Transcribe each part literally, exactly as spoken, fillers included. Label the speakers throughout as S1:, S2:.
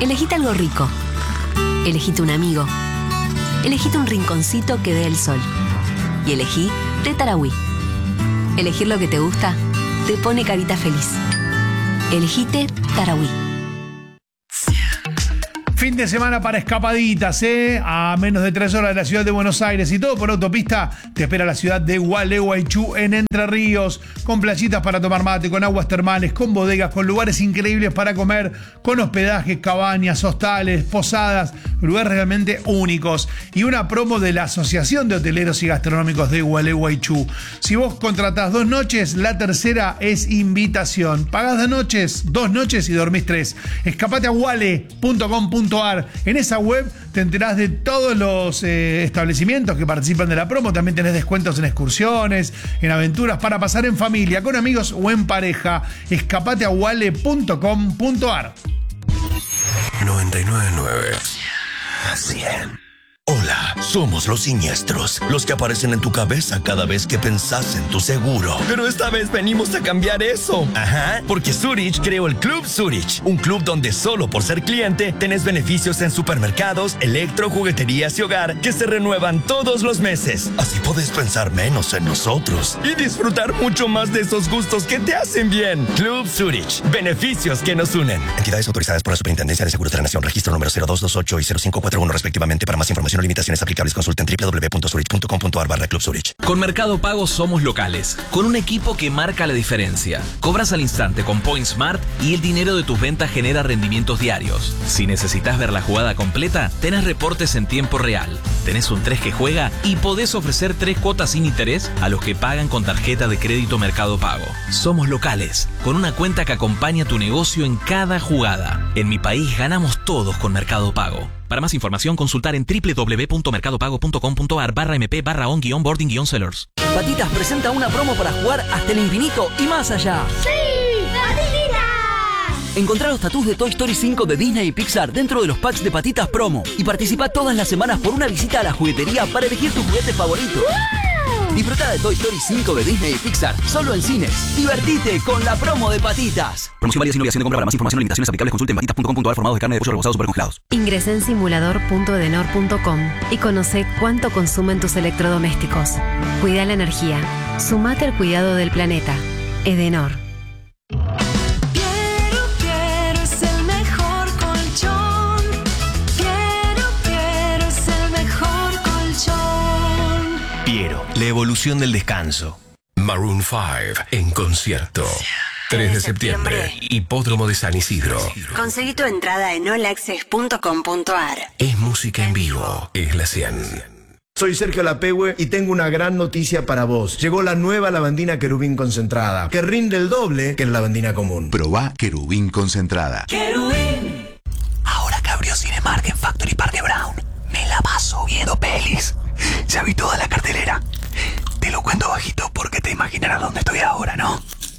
S1: Elegite algo rico. Elegite un amigo. Elegite un rinconcito que dé el sol. Y elegí té Tarahui. Elegir lo que te gusta te pone carita feliz. Elegite Tarahui.
S2: Fin de semana para escapaditas, ¿eh? A menos de tres horas de la ciudad de Buenos Aires y todo por autopista. Te espera la ciudad de Gualeguaychú en Entre Ríos, con playitas para tomar mate, con aguas termales, con bodegas, con lugares increíbles para comer, con hospedajes, cabañas, hostales, posadas, lugares realmente únicos. Y una promo de la Asociación de Hoteleros y Gastronómicos de Gualeguaychú. Si vos contratás dos noches, la tercera es invitación. Pagás dos noches, dos noches y dormís tres. Escapate a guale punto com punto ar. En esa web te enterás de todos los eh, establecimientos que participan de la promo. También tenés descuentos en excursiones, en aventuras para pasar en familia, con amigos o en pareja. Escapate a guale punto com punto ar.
S3: noventa y nueve punto nueve. cien. Hola, somos los siniestros, los que aparecen en tu cabeza cada vez que pensás en tu seguro.
S4: Pero esta vez venimos a cambiar eso.
S3: Ajá, porque Zurich creó el Club Zurich, un club donde solo por ser cliente tenés beneficios en supermercados, electro, jugueterías y hogar que se renuevan todos los meses. Así podés pensar menos en nosotros
S4: y disfrutar mucho más de esos gustos que te hacen bien.
S3: Club Zurich, beneficios que nos unen.
S5: Entidades autorizadas por la Superintendencia de Seguros de la Nación, registro número cero dos dos ocho y cero cinco cuatro uno respectivamente. Para más información o limitaciones aplicables, consulten doble u doble u doble u punto zurich punto com punto ar barra Club Zurich.
S6: Con Mercado Pago somos locales, con un equipo que marca la diferencia. Cobras al instante con Point Smart y el dinero de tus ventas genera rendimientos diarios. Si necesitas ver la jugada completa, tenés reportes en tiempo real. Tenés un tres que juega y podés ofrecer tres cuotas sin interés a los que pagan con tarjeta de crédito Mercado Pago. Somos locales, con una cuenta que acompaña tu negocio en cada jugada. En mi país ganamos todos con Mercado Pago. Para más información, consultar en doble u doble u doble u punto mercado pago punto com punto ar barra mp barra on guión boarding guión sellers.
S7: Patitas presenta una promo para jugar hasta el infinito y más allá.
S8: ¡Sí! ¡Patitas!
S7: Encontrá los tatús de Toy Story cinco de Disney y Pixar dentro de los packs de Patitas Promo y participa todas las semanas por una visita a la juguetería para elegir tu juguete favorito. ¡Wow! Disfruta de Toy Story cinco de Disney y Pixar solo en cines. Divertite con la promo de Patitas. Promoción válida sin obligación de compra. Para más información o limitaciones aplicables consulte en patitas punto com punto ar. Formados de carne de pollo rebozados supercongelados.
S1: Ingresá en simulador punto edenor punto com y conoce cuánto consumen tus electrodomésticos. Cuida la energía. Sumate al cuidado del planeta. Edenor.
S3: Piero, la evolución del descanso. Maroon cinco en concierto. tres de septiembre, Hipódromo de San Isidro.
S9: Conseguí tu entrada en all access punto com punto ar.
S3: Es música en vivo, es la cien.
S10: Soy Sergio Lapehue y tengo una gran noticia para vos. Llegó la nueva lavandina Querubín concentrada, que rinde el doble que la lavandina común.
S11: Probá Querubín concentrada.
S7: ¡Querubín!
S12: Ahora que abrió Cinemark en Factory Parque Brown, me la paso viendo pelis. Ya vi toda la cartelera. Te lo cuento bajito porque te imaginarás dónde estoy ahora, ¿no?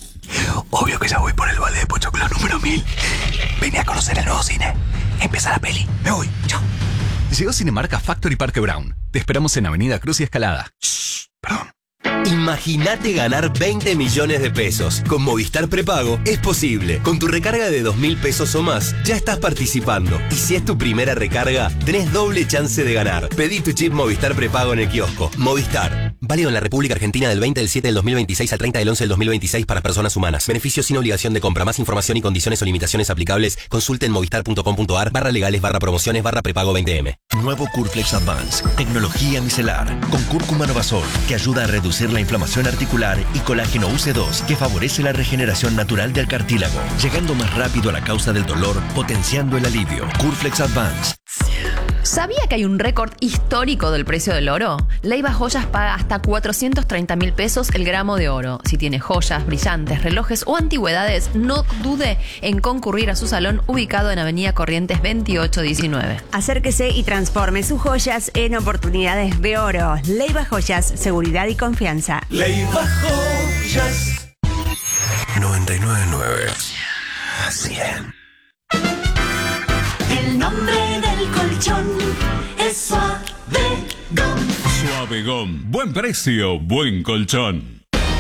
S12: Obvio que ya voy por el balde de pochoclo número mil. Vení a conocer el nuevo cine. Empieza la peli. Me voy. Chao.
S13: Llegó Cinemark a Factory Parque Brown. Te esperamos en Avenida Cruz y Escalada.
S12: Shh, perdón.
S14: Imagínate ganar veinte millones de pesos. Con Movistar Prepago es posible. Con tu recarga de dos mil pesos o más, ya estás participando. Y si es tu primera recarga, tenés doble chance de ganar. Pedí tu chip Movistar Prepago en el kiosco. Movistar. Válido en la República Argentina del veinte del siete del dos mil veintiséis al treinta del once del dos mil veintiséis para personas humanas. Beneficios sin obligación de compra. Más información y condiciones o limitaciones aplicables, consulte en movistar punto com punto ar barra legales barra promociones barra prepago veinte eme.
S3: Nuevo Curflex Advance. Tecnología micelar. Con cúrcuma novasol, que ayuda a reducir la inflamación articular, y colágeno U C dos, que favorece la regeneración natural del cartílago, llegando más rápido a la causa del dolor, potenciando el alivio. Curflex Advance.
S15: ¿Sabía que hay un récord histórico del precio del oro? Leiva Joyas paga hasta cuatrocientos treinta mil pesos el gramo de oro. Si tiene joyas, brillantes, relojes o antigüedades, no dude en concurrir a su salón ubicado en Avenida Corrientes veintiocho diecinueve.
S9: Acérquese y transforme sus joyas en oportunidades de oro. Leiva Joyas, seguridad y confianza.
S3: Leiva Joyas. noventa y nueve punto nueve. cien.
S8: El nombre del colchón es Suavegón.
S16: Suavegón. Buen precio, buen colchón.